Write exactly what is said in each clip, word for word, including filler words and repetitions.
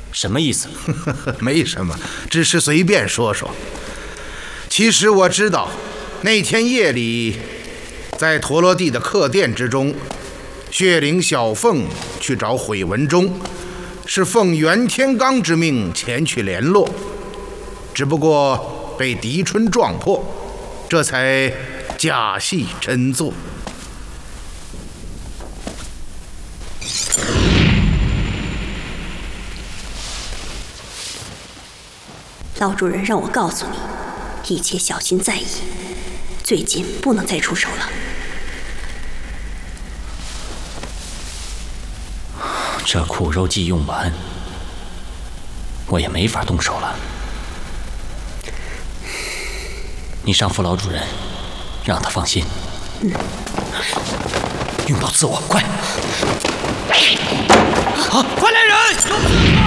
什么意思？ 没什么，只是随便说说。其实我知道，那天夜里，在陀罗地的客店之中，血灵小凤去找毁文中，是奉袁天罡之命前去联络，只不过被狄春撞破，这才假戏真做。 老主人让我告诉你，一切小心在意，最近不能再出手了。 这苦肉计用完，我也没法动手了。你上副老主人，让他放心。 嗯。 用刀刺我，快！啊！快来人！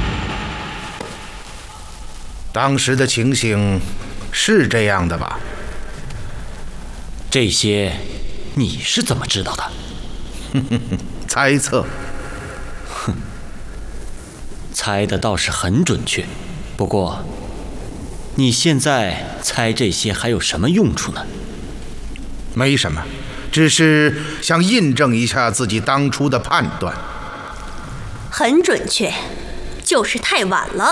当时的情形是这样的吧？ 这些你是怎么知道的？ 哼哼哼，猜测。 哼，猜的倒是很准确，不过你现在猜这些还有什么用处呢？ 没什么，只是想印证一下自己当初的判断。 很准确，就是太晚了。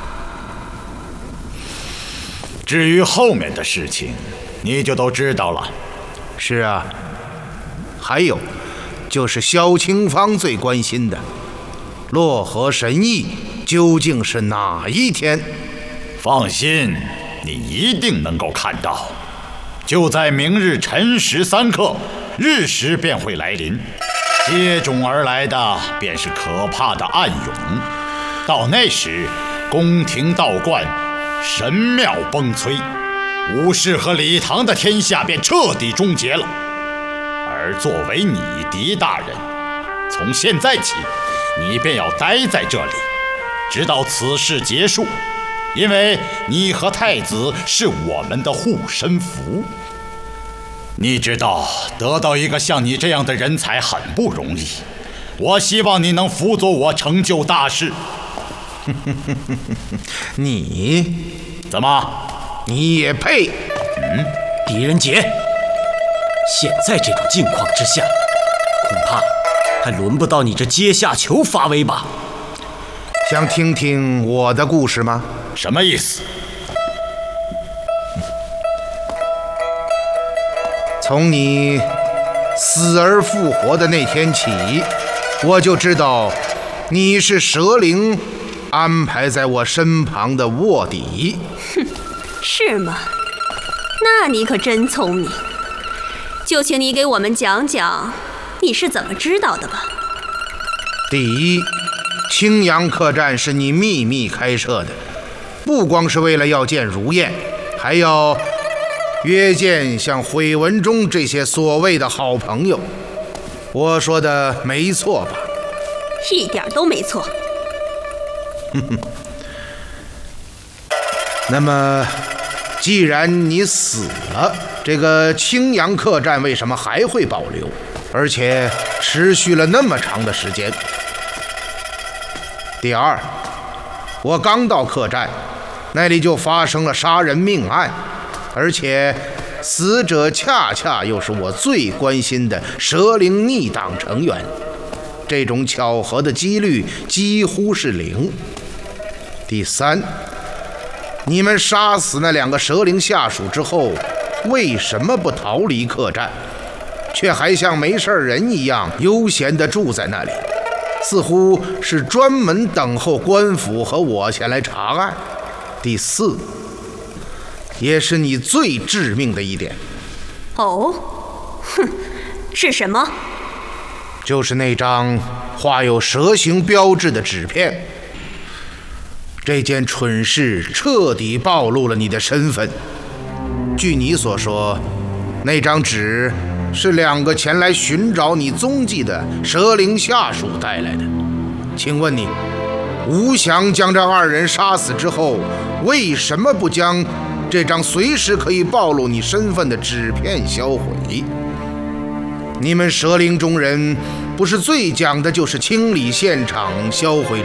至于后面的事情，你就都知道了。 是啊，还有就是萧清芳最关心的洛河神域究竟是哪一天？ 放心，你一定能够看到，就在明日辰时三刻，日食便会来临，接踵而来的便是可怕的暗涌。到那时，宫廷道观，神庙崩摧，武士和礼堂的天下便彻底终结了。而作为你狄大人，从现在起，你便要待在这里，直到此事结束，因为你和太子是我们的护身符。你知道，得到一个像你这样的人才很不容易，我希望你能辅佐我成就大事。 你怎么？ 你也配？ 嗯，狄仁杰，现在这种境况之下，恐怕还轮不到你这阶下囚发威吧？ 想听听我的故事吗？ 什么意思？ 从你死而复活的那天起，我就知道你是蛇灵安排在我身旁的卧底。 哼，是吗？那你可真聪明。就请你给我们讲讲你是怎么知道的吧。 第一，青阳客栈是你秘密开设的，不光是为了要见如燕，还要约见像毁文中这些所谓的好朋友。我说的没错吧？ 一点都没错。 那么既然你死了，这个青阳客栈为什么还会保留，而且持续了那么长的时间？第二，我刚到客栈，那里就发生了杀人命案，而且死者恰恰又是我最关心的蛇灵逆党成员，这种巧合的几率几乎是零。第三，你们杀死那两个蛇灵下属之后，为什么不逃离客栈，却还像没事人一样悠闲地住在那里，似乎是专门等候官府和我前来查案？第四，也是你最致命的一点。 哦，哼，是什么？ 就是那张画有蛇形标志的纸片。这件蠢事彻底暴露了你的身份。据你所说，那张纸是两个前来寻找你踪迹的蛇灵下属带来的。请问你，吴翔将这二人杀死之后，为什么不将这张随时可以暴露你身份的纸片销毁？你们蛇灵中人不是最讲的就是清理现场、销毁